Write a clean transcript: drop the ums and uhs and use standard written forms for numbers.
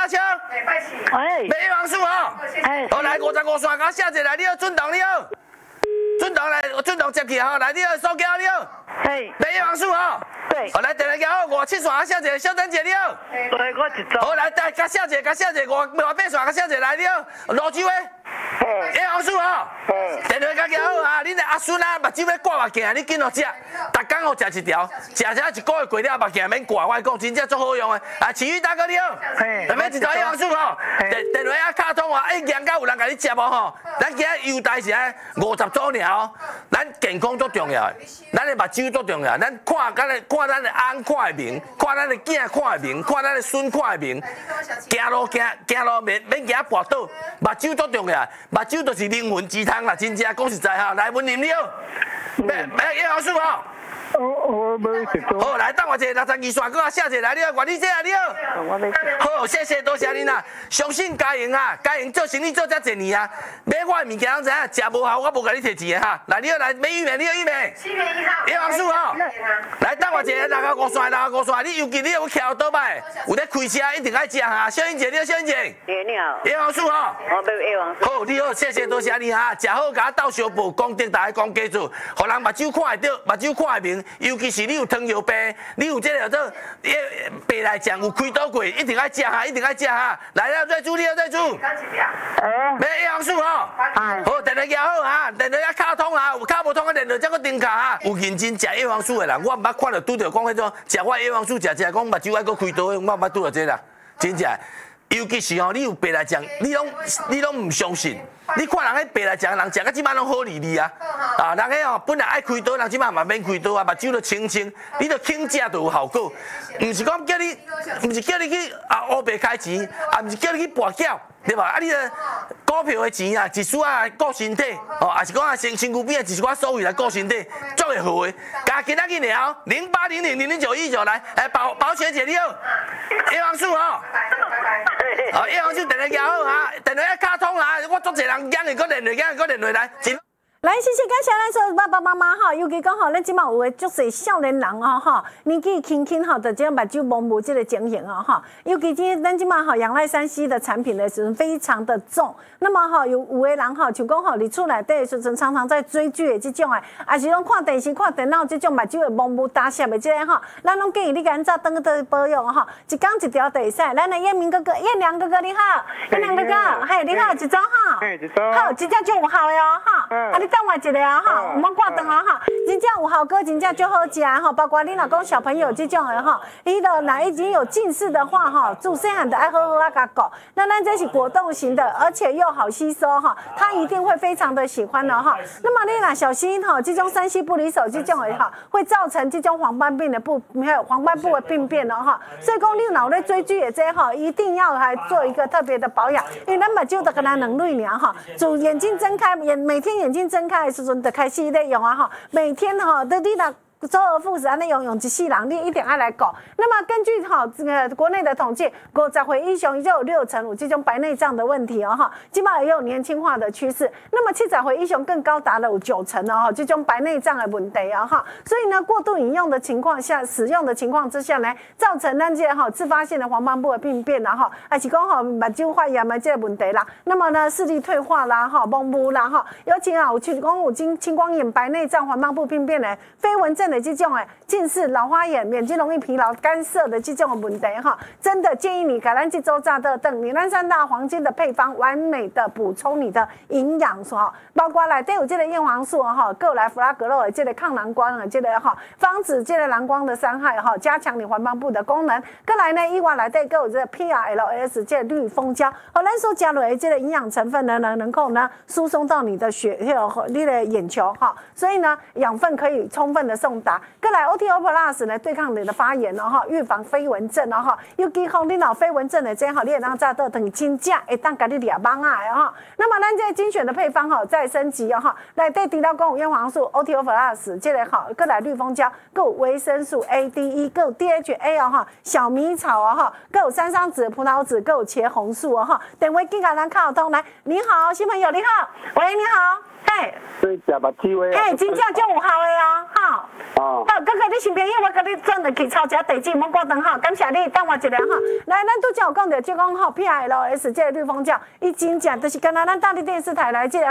阿秋， 喂， 买叶黄素哦。好来55线，甲写一来，你好，准同你好。准同来，准同接起吼，来你好，苏娇你好。 嘿， 买叶黄素哦。 对。 好来，第二条57线，甲写一个小等姐你好。 对，我一组。 好来，甲写一个58线，甲写一个来你好，罗州诶。叶黄素哦。电话甲交好啊！恁的阿孙啊，目睭要挂目镜，你紧落食，逐工互食一条，食一个月过了，目镜免挂。我讲真正足好用的。啊，奇遇大哥你好，下面一条叶黄素吼，电话啊卡通啊，硬到有人甲你食无吼？咱今日优待是50组尔哦，咱健康足重要的，咱的目睭足重要，咱看咱的翁看会明，看咱的囝看会明，看咱的孙看会明，行路免行跋倒，目睭足重要，目睭就是灵魂鸡汤啦，真正讲实在哈，来文林你好，买叶黄素吼。 我没一组。 好，来等我一下62线，搁写一个来，你好，管理姐啊，你好。 我没。 好，谢谢，多谢恁啦。相信家营啊，家营做生意做遮侪年啊，买我的物件拢知影，食无效我无甲你摕钱的哈。来，你好，来买玉梅，你好玉梅。7月1号。叶黄素吼。来等我一下65线，你尤其你有徛倒摆，有咧开车一定爱食哈。小英姐，你好，小英姐。 你好。 叶黄素吼。 我买叶黄素。 好，你好，谢谢，多谢你哈。食好，甲我斗相报，功德大家讲记住，互人目睭看会到，目睭看会明。尤其是你有糖尿病，你有这个叫做白内障有开刀过，一定爱食哈，一定爱食哈。来了，再煮，你好，再煮。买叶黄素吼。好，电话拿好哈，电话啊卡通哈，有卡无通的电话才搁订卡哈。有认真食叶黄素的人，我毋捌看到拄着讲迄种食我叶黄素食讲目睭爱搁开刀，我毋捌拄着这啦，真正。尤其是吼，你有白内障，你拢唔相信。你看人迄白内障人食到即摆拢好利利啊！啊，人迄吼本来爱开刀，人即摆嘛免开刀啊，目睭都清清，你都轻食就有效果。毋是讲叫你，毋是叫你去乌白开钱，啊，毋是叫你去博缴，对吧？啊，你股票的钱啊，一丝啊顾身体，哦，也是讲啊身躯边啊，一寡所谓来顾身体，足会好的。加今仔日了0800000919来，保险姐你好，叶黄素吼。好，叶黄素电话拿好哈，电话卡通啦，我足侪人讲的，搁连来。 来，谢谢感谢咱所有爸爸妈妈哈，尤其讲吼，咱即马有诶足侪少年人哦哈，年纪轻轻吼，就即个目睭模糊即个情形哦哈，尤其咱即马吼仰赖3C 的产品的时阵非常的重，那么吼有诶人吼，像讲吼，伫厝内底的时阵常常在追剧的即种诶，也是讲看电视、看电脑即种目睭的模糊打瘓的即个吼，咱拢建议你赶早登去保养吼，一天一条就会使。咱的燕明哥哥、燕良哥哥你好，燕良哥哥，嘿，你好，一周哈， 一周， 好，真正就有效的哦哈，啊你。等我一下啊哈，唔好挂灯啊哈，真正有效果，真正就好食哈。包括你若讲小朋友这种的哈，伊的若已经有近视的话哈，做细汉的爱好好啊甲顾。那咱这是果冻型的，而且又好吸收哈，他一定会非常的喜欢的哈。那么你若小心哈，这种3C 不离手这种的哈，会造成这种黄斑病的还有黄斑部的病变的哈。所以讲你脑袋追剧的这哈，一定要来做一个特别的保养，因为咱目睭就跟咱两类尔哈，就眼睛睁开，每天眼睛睁开的时阵就开始在用啊哈，每天哈都你若周而复始安尼用一世人，你一定要来搞。那么根据这个国内的统计，50岁以上就有60%有这种白内障的问题哦哈，基本上也有年轻化的趋势。那么70岁以上更高达了有90%哦哈，这种白内障的问题啊哈。所以呢，过度饮用的情况下，使用的情况之下呢，造成咱这哈自发性的黄斑部的病变啦哈，还是讲目睭发炎的这个问题啦。那么呢，视力退化啦哈，模糊啦哈，尤其啊有去讲有青光眼、白内障、黄斑部病变的飞蚊症的这种近视、老花眼、眼睛容易疲劳、干涩的这种问题哈，真的建议你给咱这周炸的等你咱3大黄金的配方，完美的补充你的营养素哈，包括内底有这个叶黄素哈，各来弗拉格洛的这个抗蓝光的这个哈，防止这个蓝光的伤害哈，加强你黄斑部的功能。再来呢，以外内底有这个 PRLS 这个绿蜂胶，和咱所加入的这个营养成分呢，能够呢输送到你的你的眼球哈，所以呢养分可以充分的送达。再来 OTO Plus 呢，对抗你的发炎哦哈，预防飞蚊症哦哈，尤其讲你若飞蚊症的这哈，你会当早倒等真正会当甲你抓网啊哈。那么咱这个精选的配方哈，再升级哦哈，内底除了讲有叶黄素 OTO Plus 这个哈，再来绿蜂胶，还有维生素 A、D、E， 还有 DHA 哦哈，小米草哦哈，还有山桑子、葡萄籽，还有茄红素哦哈。电话记甲咱卡通来，你好，新朋友你好，喂，你好。 嘿， 所以食目睭的。 嘿，真正足有效的哦，哈。 哦。 好，哥哥，你新朋友，我甲你转落去抄一下地址，莫挂断哈。感谢你，等我一下哈。来，咱拄则有讲到，即讲吼 PLS 这个绿风角，伊真正就是敢若咱大陆电视台来这个。